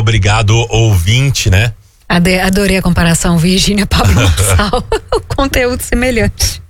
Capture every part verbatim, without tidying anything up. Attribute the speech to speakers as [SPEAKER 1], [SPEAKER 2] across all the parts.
[SPEAKER 1] obrigado, ouvinte, né?
[SPEAKER 2] Adorei a comparação, Virgínia Pablo Marçal. O conteúdo semelhante.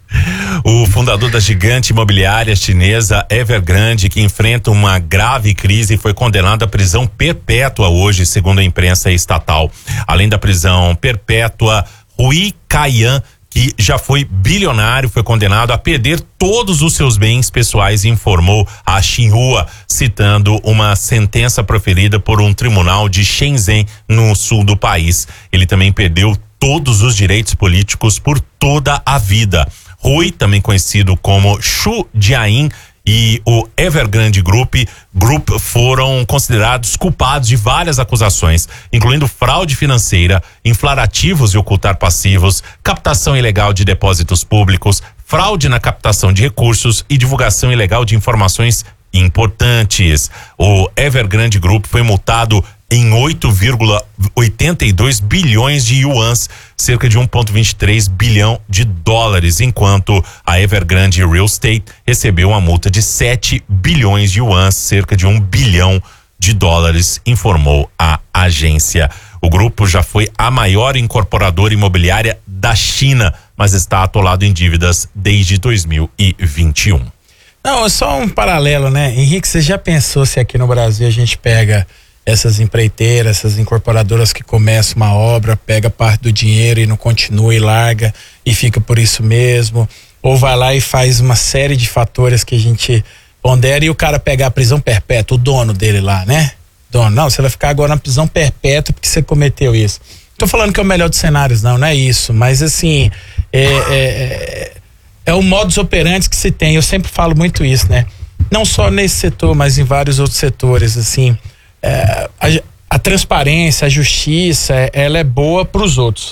[SPEAKER 1] O fundador da gigante imobiliária chinesa Evergrande, que enfrenta uma grave crise, foi condenado à prisão perpétua hoje, segundo a imprensa estatal. Além da prisão perpétua, Hui Kaiyan, que já foi bilionário, foi condenado a perder todos os seus bens pessoais, informou a Xinhua, citando uma sentença proferida por um tribunal de Shenzhen, no sul do país. Ele também perdeu todos os direitos políticos por toda a vida. Hui, também conhecido como Xu Jiayin, e o Evergrande Group, Group foram considerados culpados de várias acusações, incluindo fraude financeira, inflar ativos e ocultar passivos, captação ilegal de depósitos públicos, fraude na captação de recursos e divulgação ilegal de informações importantes. O Evergrande Group foi multado em oito vírgula oitenta e dois bilhões de yuans, cerca de um vírgula vinte e três bilhão de dólares, enquanto a Evergrande Real Estate recebeu uma multa de sete bilhões de yuans, cerca de um bilhão de dólares, informou a agência. O grupo já foi a maior incorporadora imobiliária da China, mas está atolado em dívidas desde dois mil e vinte e um.
[SPEAKER 3] Não, é só um paralelo, né? Henrique, você já pensou se aqui no Brasil a gente pega essas empreiteiras, essas incorporadoras que começam uma obra, pega parte do dinheiro e não continua e larga e fica por isso mesmo, ou vai lá e faz uma série de fatores que a gente pondera e o cara pega a prisão perpétua, o dono dele lá, né? Dono, não, você vai ficar agora na prisão perpétua porque você cometeu isso. Tô falando que é o melhor dos cenários, não, não é isso, mas assim, é, é, é o modus operandi que se tem, eu sempre falo muito isso, né? Não só nesse setor, mas em vários outros setores, assim. É, a, a transparência, a justiça, ela é boa para os outros.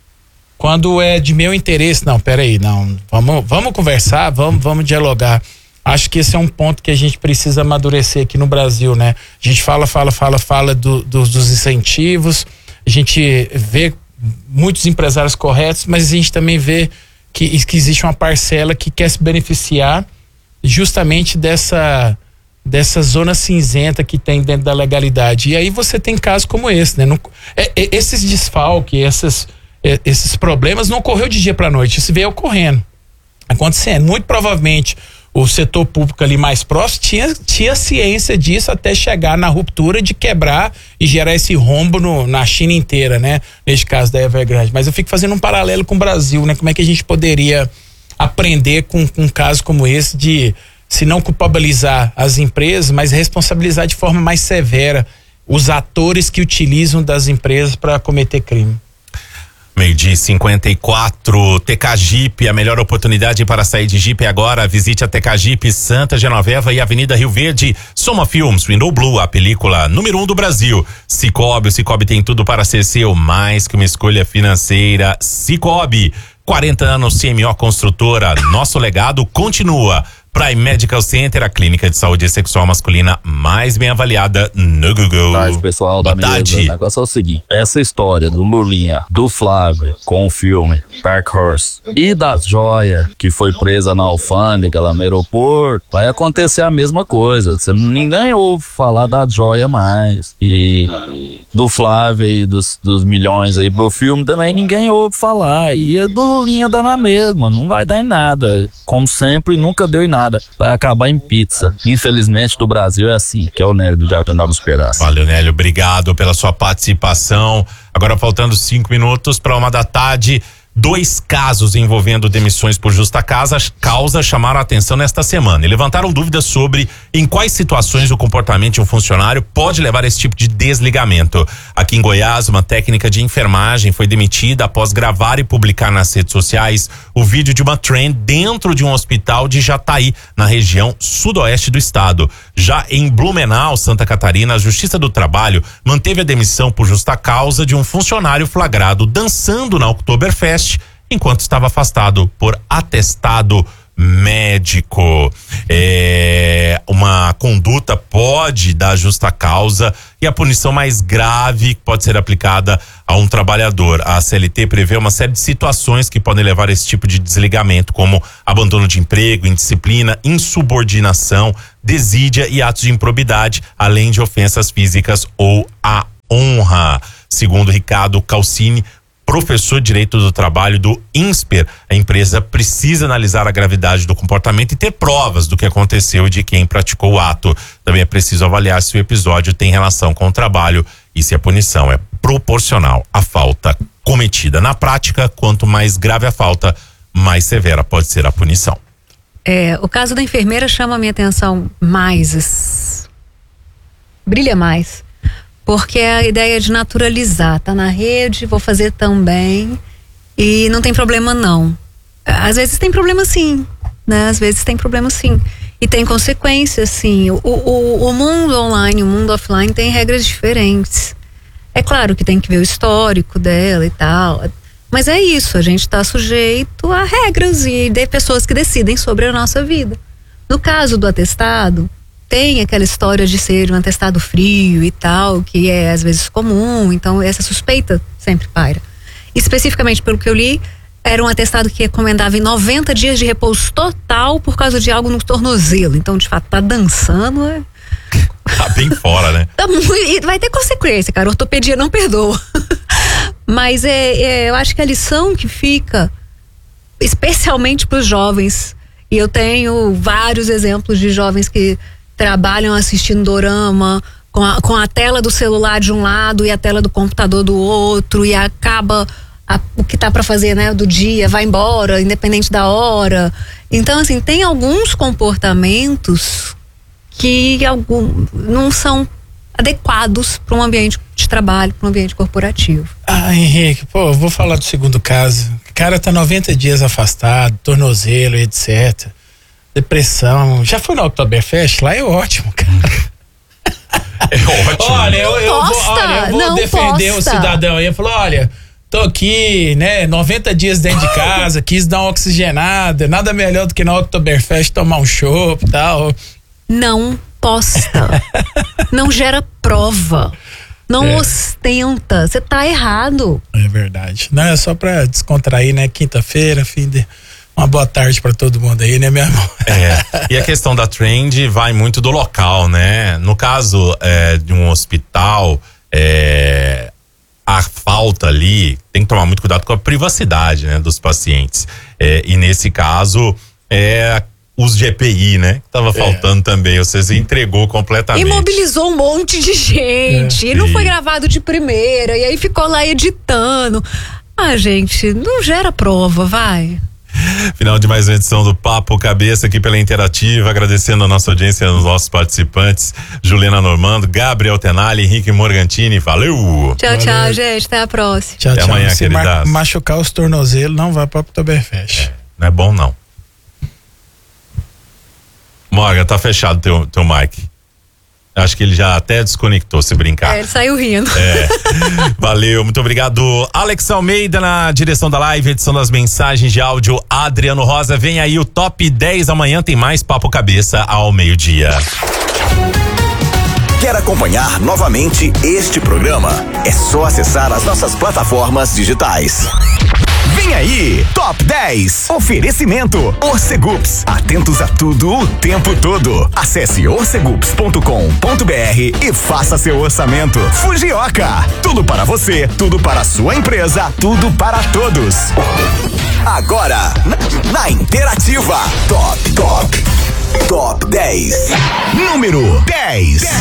[SPEAKER 3] Quando é de meu interesse, não, peraí, não, vamos, vamos conversar, vamos, vamos dialogar. Acho que esse é um ponto que a gente precisa amadurecer aqui no Brasil, né? A gente fala, fala, fala, fala do, do, dos incentivos, a gente vê muitos empresários corretos, mas a gente também vê que, que existe uma parcela que quer se beneficiar justamente dessa dessa zona cinzenta que tem dentro da legalidade. E aí você tem casos como esse, né? Não, é, é, esses desfalques, essas, é, esses problemas não ocorreu de dia para noite, isso veio ocorrendo, acontecendo. Muito provavelmente o setor público ali mais próximo tinha, tinha ciência disso até chegar na ruptura de quebrar e gerar esse rombo no, na China inteira, né? Neste caso da Evergrande. Mas eu fico fazendo um paralelo com o Brasil, né? Como é que a gente poderia aprender com, com um caso como esse de, se não culpabilizar as empresas, mas responsabilizar de forma mais severa os atores que utilizam das empresas para cometer crime.
[SPEAKER 1] Meio-dia cinquenta e quatro, T K Jeep, a melhor oportunidade para sair de Jeep agora. Visite a T K Jeep Santa Genoveva e Avenida Rio Verde. Soma Filmes, Window Blue, a película número um do Brasil. Cicobi, o Cicobi tem tudo para ser seu, mais que uma escolha financeira. Cicobi, quarenta anos, C M O Construtora, nosso legado continua. Prime Medical Center, a clínica de saúde sexual masculina mais bem avaliada no Google.
[SPEAKER 4] Boa tarde, pessoal da mesa. O negócio é o seguinte: essa história do Murlinha, do Flávio, com o filme Dark Horse e da Joia, que foi presa na alfândega lá no aeroporto, vai acontecer a mesma coisa. Você, ninguém ouve falar da Joia mais. E do Flávio e dos, dos milhões aí pro filme também ninguém ouve falar. E a do Lulinha dá na mesma, não vai dar em nada. Como sempre, nunca deu em nada. Vai acabar em pizza. Infelizmente, do Brasil é assim, que é o Nélio do Jardim Novos Pedaços.
[SPEAKER 1] Valeu, Nélio, obrigado pela sua participação. Agora faltando cinco minutos para uma da tarde. Dois casos envolvendo demissões por justa causa, causa chamaram a atenção nesta semana e levantaram dúvidas sobre em quais situações o comportamento de um funcionário pode levar a esse tipo de desligamento. Aqui em Goiás, uma técnica de enfermagem foi demitida após gravar e publicar nas redes sociais o vídeo de uma trend dentro de um hospital de Jataí, na região sudoeste do estado. Já em Blumenau, Santa Catarina, a Justiça do Trabalho manteve a demissão por justa causa de um funcionário flagrado dançando na Oktoberfest enquanto estava afastado por atestado médico. É, uma conduta pode dar justa causa e a punição mais grave pode ser aplicada a um trabalhador. A C L T prevê uma série de situações que podem levar a esse tipo de desligamento, como abandono de emprego, indisciplina, insubordinação, desídia e atos de improbidade, além de ofensas físicas ou a honra. honra. Segundo Ricardo Calcini, professor de Direito do Trabalho do INSPER, a empresa precisa analisar a gravidade do comportamento e ter provas do que aconteceu e de quem praticou o ato. Também é preciso avaliar se o episódio tem relação com o trabalho e se a punição é proporcional à falta cometida. Na prática, quanto mais grave a falta, mais severa pode ser a punição.
[SPEAKER 2] É, o caso da enfermeira chama a minha atenção mais, brilha mais, porque é a ideia de naturalizar, tá na rede, vou fazer também e não tem problema não. Às vezes tem problema sim, né? Às vezes tem problema sim e tem consequências sim. O, o, o mundo online, o mundo offline tem regras diferentes. É claro que tem que ver o histórico dela e tal, mas é isso, a gente está sujeito a regras e de pessoas que decidem sobre a nossa vida. No caso do atestado, tem aquela história de ser um atestado frio e tal, que é às vezes comum, então essa suspeita sempre paira. Especificamente pelo que eu li, era um atestado que recomendava em noventa dias de repouso total por causa de algo no tornozelo. Então, de fato, tá dançando, é...
[SPEAKER 1] Tá bem fora, né?
[SPEAKER 2] Tá muito, vai ter consequência, cara. Ortopedia não perdoa. Mas é, é, eu acho que a lição que fica, especialmente para os jovens, e eu tenho vários exemplos de jovens que trabalham assistindo dorama, com a, com a tela do celular de um lado e a tela do computador do outro, e acaba a, o que tá para fazer, né, do dia, vai embora, independente da hora. Então, assim, tem alguns comportamentos que algum, não são adequados para um ambiente de trabalho, para um ambiente corporativo.
[SPEAKER 3] Ah, Henrique, pô, eu vou falar do segundo caso. O cara tá noventa dias afastado, tornozelo, etcétera. Depressão. Já foi no Oktoberfest? Lá é ótimo, cara.
[SPEAKER 1] É ótimo.
[SPEAKER 3] Olha, eu, eu
[SPEAKER 2] posta,
[SPEAKER 3] vou, olha, eu vou defender
[SPEAKER 2] posta.
[SPEAKER 3] o cidadão aí. Ele falou, olha, tô aqui, né, noventa dias dentro de casa, quis dar uma oxigenada, nada melhor do que no Oktoberfest tomar um chopp e tal.
[SPEAKER 2] Não posta. Não gera prova. Não é. ostenta. Você tá errado.
[SPEAKER 3] É verdade. Não, é só pra descontrair, né? Quinta-feira, fim de... Uma boa tarde pra todo mundo aí, né, meu amor?
[SPEAKER 1] É. E a questão da trend vai muito do local, né? No caso é, de um hospital, é, a falta ali, tem que tomar muito cuidado com a privacidade, né, dos pacientes. É, e nesse caso, é os de E P I, né? Que tava faltando é. também, você entregou completamente.
[SPEAKER 2] Imobilizou um monte de gente, é. e não foi gravado de primeira, e aí ficou lá editando. Ah, gente, não gera prova, vai.
[SPEAKER 1] Final de mais uma edição do Papo Cabeça aqui pela Interativa, agradecendo a nossa audiência, aos nossos participantes, Juliana Normando, Gabriel Tenali, Henrique Morgantini, valeu!
[SPEAKER 2] Tchau,
[SPEAKER 3] valeu.
[SPEAKER 2] Tchau, gente, até a próxima.
[SPEAKER 3] Tchau,
[SPEAKER 1] até
[SPEAKER 3] tchau.
[SPEAKER 1] amanhã,
[SPEAKER 3] Se
[SPEAKER 1] queridas.
[SPEAKER 3] ma- machucar os tornozelos, não vai pra Oktoberfest.
[SPEAKER 1] É, não é bom não. Morgan, tá fechado teu, teu mic. Acho que ele já até desconectou, se brincar.
[SPEAKER 2] É, ele saiu rindo.
[SPEAKER 1] É. Valeu, muito obrigado. Alex Almeida na direção da live, edição das mensagens de áudio, Adriano Rosa. Vem aí o top dez, amanhã tem mais Papo Cabeça ao meio-dia.
[SPEAKER 5] Quer acompanhar novamente este programa? É só acessar as nossas plataformas digitais. Vem aí, Top dez. Oferecimento Orcegups. Atentos a tudo o tempo todo. Acesse orcegups ponto com ponto br e faça seu orçamento. Fujioka. Tudo para você, tudo para a sua empresa, tudo para todos. Agora, na, na Interativa. Top, top, top dez. Número dez.